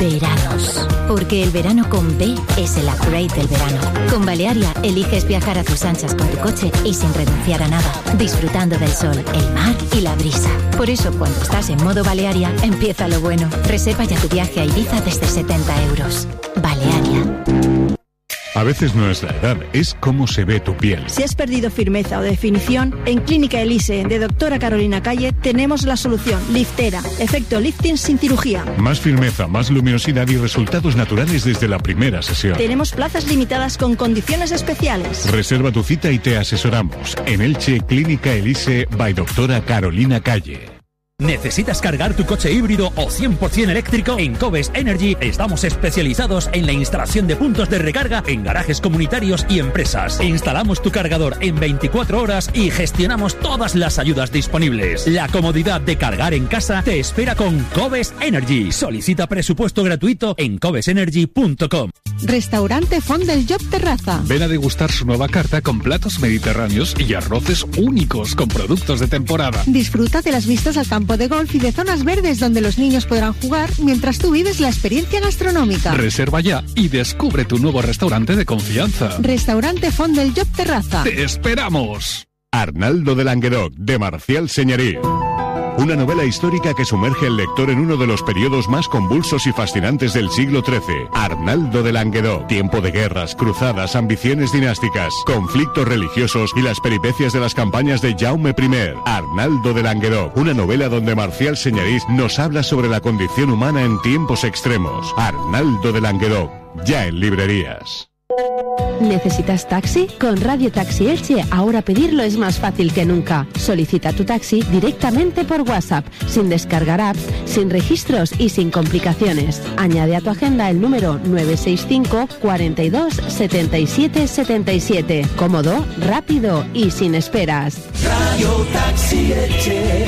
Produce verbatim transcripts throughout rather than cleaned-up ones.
veranos. Porque el verano con B es el upgrade del verano. Con Balearia eliges viajar a tus anchas con tu coche y sin renunciar a nada, disfrutando del sol, el mar y la brisa. Por eso, cuando estás en modo Balearia, empieza lo bueno. Reserva ya tu viaje a Ibiza desde setenta euros. Balearia. A veces no es la edad, es cómo se ve tu piel. Si has perdido firmeza o definición, en Clínica Elise de doctora Carolina Calle tenemos la solución. Liftera, efecto lifting sin cirugía. Más firmeza, más luminosidad y resultados naturales desde la primera sesión. Tenemos plazas limitadas con condiciones especiales. Reserva tu cita y te asesoramos. En Elche, Clínica Elise by doctora Carolina Calle. ¿Necesitas cargar tu coche híbrido o cien por ciento eléctrico? En Cobes Energy estamos especializados en la instalación de puntos de recarga en garajes comunitarios y empresas. Instalamos tu cargador en veinticuatro horas y gestionamos todas las ayudas disponibles. La comodidad de cargar en casa te espera con Cobes Energy. Solicita presupuesto gratuito en cobes energy punto com. Restaurante Font del Job Terraza. Ven a degustar su nueva carta con platos mediterráneos y arroces únicos con productos de temporada. Disfruta de las vistas al campo de golf y de zonas verdes donde los niños podrán jugar mientras tú vives la experiencia gastronómica. Reserva ya y descubre tu nuevo restaurante de confianza. Restaurante Font del Job Terraza. ¡Te esperamos! Arnaldo de Languedoc, de Marcial Señerí. Una novela histórica que sumerge al lector en uno de los periodos más convulsos y fascinantes del siglo trece. Arnaldo de Languedoc. Tiempo de guerras, cruzadas, ambiciones dinásticas, conflictos religiosos y las peripecias de las campañas de Jaume primero. Arnaldo de Languedoc. Una novela donde Marcial Señerís nos habla sobre la condición humana en tiempos extremos. Arnaldo de Languedoc. Ya en librerías. ¿Necesitas taxi? Con Radio Taxi Elche ahora pedirlo es más fácil que nunca. Solicita tu taxi directamente por WhatsApp, sin descargar apps, sin registros y sin complicaciones. Añade a tu agenda el número nueve seis cinco, cuarenta y dos, setenta y siete, setenta y siete. Cómodo, rápido y sin esperas. Radio Taxi Elche.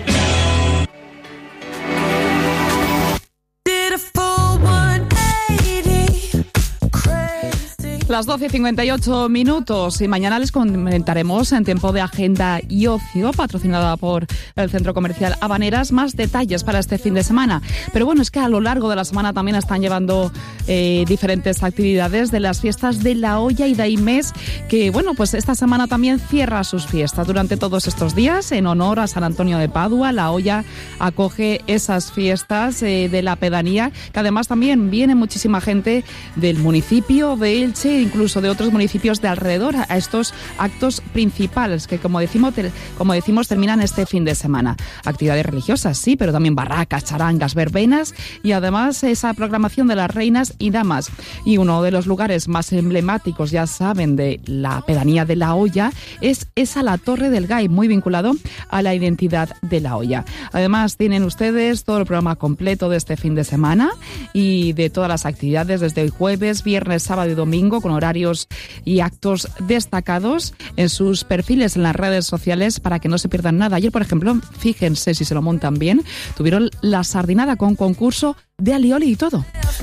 Las doce y cincuenta y ocho minutos y mañana les comentaremos en Tiempo de Agenda y Ocio, patrocinada por el Centro Comercial Habaneras, más detalles para este fin de semana. Pero bueno, es que a lo largo de la semana también están llevando eh, diferentes actividades de las fiestas de La Hoya y Daimés, que bueno, pues esta semana también cierra sus fiestas. Durante todos estos días, en honor a San Antonio de Padua, La Hoya acoge esas fiestas eh, de la pedanía, que además también viene muchísima gente del municipio de Elche, incluso de otros municipios de alrededor, a estos actos principales que, como decimos, te, como decimos terminan este fin de semana. Actividades religiosas, sí, pero también barracas, charangas, verbenas y además esa programación de las reinas y damas. Y uno de los lugares más emblemáticos, ya saben, de la pedanía de La Hoya es esa la Torre del Gay, muy vinculado a la identidad de La Hoya. Además, tienen ustedes todo el programa completo de este fin de semana y de todas las actividades desde el jueves, viernes, sábado y domingo, con horarios y actos destacados en sus perfiles en las redes sociales para que no se pierdan nada. Ayer, por ejemplo, fíjense si se lo montan bien, tuvieron la sardinada con concurso de alioli y todo.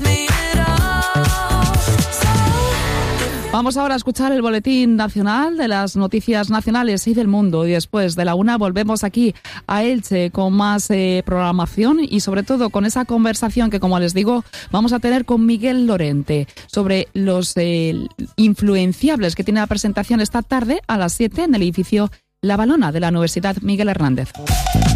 Vamos ahora a escuchar el boletín nacional de las noticias nacionales y del mundo, y después de la una volvemos aquí a Elche con más eh, programación y sobre todo con esa conversación que, como les digo, vamos a tener con Miguel Lorente sobre los eh, influenciables que tiene la presentación esta tarde a las siete en el edificio La Valona de la Universidad Miguel Hernández.